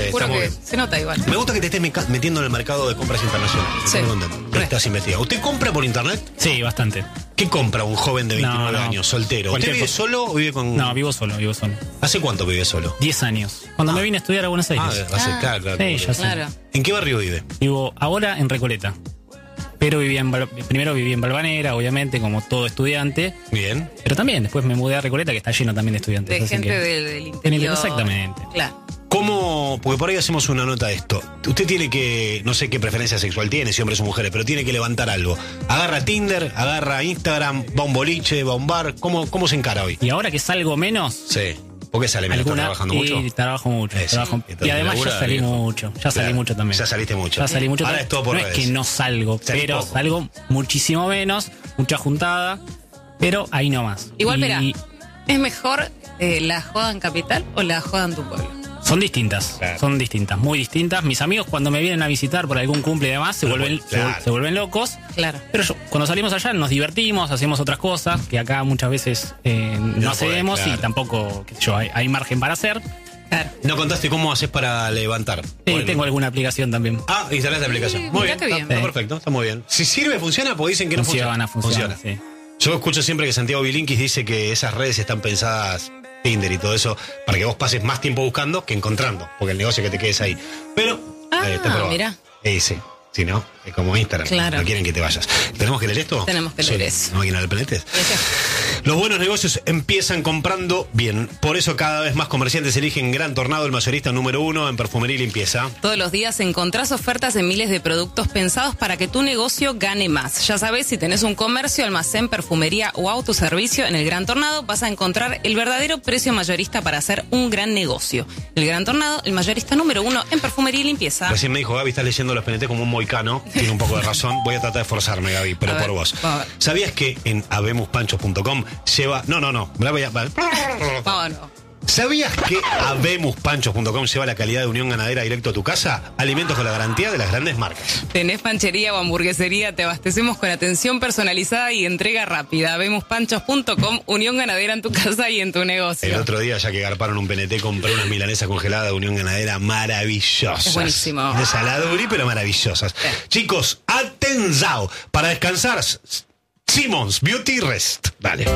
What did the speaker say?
juro que se nota igual. Me gusta que te estés metiendo en el mercado de compras internacionales. Sí. Estoy contento. Que estás investigando. ¿Usted compra por internet? Sí, bastante. ¿Qué compra un joven de 29 años, soltero? ¿Usted vive solo o vive con...? No, vivo solo. ¿Hace cuánto vive solo? 10 años. Cuando me vine a estudiar a Buenos Aires. Claro. Sí, ya sé. Claro. ¿En qué barrio vive? Vivo ahora en Recoleta. Pero primero viví en Balvanera, obviamente, como todo estudiante. Bien. Pero también después me mudé a Recoleta, que está lleno también de estudiantes. De gente del interior. Exactamente. Claro. ¿Cómo? Porque por ahí hacemos una nota de esto. Usted tiene que, no sé qué preferencia sexual tiene, si hombres o mujeres, pero tiene que levantar algo. Agarra Tinder, agarra Instagram, va a un boliche, va a un bar. ¿Cómo se encara hoy? Y ahora que salgo menos... Sí. ¿Por qué sale menos? ¿Estás trabajando mucho? Sí, trabajo mucho. Y además ya salí mucho. Salí mucho también. Ya saliste mucho. Ya salí mucho. Ahora es todo por redes. Es que no salgo, pero poco. Salgo muchísimo menos, mucha juntada, pero ahí nomás. Igual, mira, ¿es mejor la joda en Capital o la joda en tu pueblo? Son distintas, claro. Son distintas, muy distintas. Mis amigos cuando me vienen a visitar por algún cumple y demás se vuelven locos. Claro. Pero cuando salimos allá nos divertimos, hacemos otras cosas que acá muchas veces no hacemos, claro. Y tampoco, qué sé yo, hay margen para hacer. Claro. ¿No contaste cómo haces para levantar? Sí, tengo alguna aplicación también. Instalaste la aplicación. Muy bien, está perfecto, está muy bien. Si sirve, funciona, porque dicen que no funciona. Funciona. Sí. Yo escucho siempre que Santiago Bilinkis dice que esas redes están pensadas, Tinder y todo eso, para que vos pases más tiempo buscando que encontrando, porque el negocio es que te quedes ahí. Pero, mirá. Sí. Si no, es como Instagram. Claro. No quieren que te vayas. ¿Tenemos que leer esto? Tenemos que leer eso. ¿No máquina del planeta? Los buenos negocios empiezan comprando bien. Por eso cada vez más comerciantes eligen Gran Tornado, el mayorista número 1 en perfumería y limpieza. Todos los días encontrás ofertas en miles de productos pensados para que tu negocio gane más. Ya sabés, si tenés un comercio, almacén, perfumería o autoservicio, en el Gran Tornado vas a encontrar el verdadero precio mayorista para hacer un gran negocio. El Gran Tornado, el mayorista número 1 en perfumería y limpieza. Recién me dijo, Gaby, estás leyendo los PNT como un moicano. Tiene un poco de razón. Voy a tratar de esforzarme, Gaby, pero por vos. ¿Sabías que en habemuspanchos.com lleva... No. ¿Sabías que habemuspanchos.com lleva la calidad de Unión Ganadera directo a tu casa? Alimentos con la garantía de las grandes marcas. ¿Tenés panchería o hamburguesería? Te abastecemos con atención personalizada y entrega rápida. habemuspanchos.com, Unión Ganadera en tu casa y en tu negocio. El otro día, ya que garparon un PNT, compré unas milanesas congeladas de Unión Ganadera maravillosas. Es buenísimo. De saladuri, pero maravillosas. Chicos, atenzao. Para descansar, Simmons Beauty Rest. Dale.